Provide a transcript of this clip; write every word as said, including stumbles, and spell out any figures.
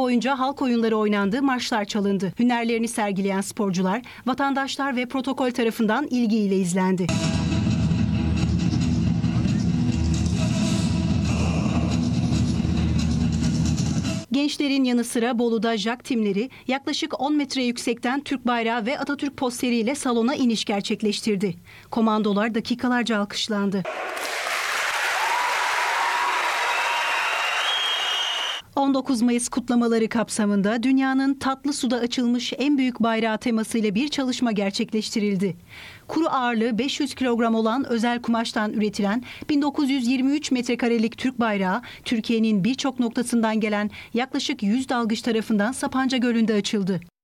boyunca halk oyunları oynandı, marşlar çalındı. Hünerlerini sergileyen sporcular, vatandaşlar ve protokol tarafından ilgiyle izlendi. Gençlerin yanı sıra Bolu'da J A K timleri yaklaşık on metre yüksekten Türk bayrağı ve Atatürk posteriyle salona iniş gerçekleştirdi. Komandolar dakikalarca alkışlandı. on dokuz Mayıs kutlamaları kapsamında dünyanın tatlı suda açılmış en büyük bayrağı temasıyla bir çalışma gerçekleştirildi. Kuru ağırlığı beş yüz kilogram olan özel kumaştan üretilen bin dokuz yüz yirmi üç metrekarelik Türk bayrağı, Türkiye'nin birçok noktasından gelen yaklaşık yüz dalgıç tarafından Sapanca Gölü'nde açıldı.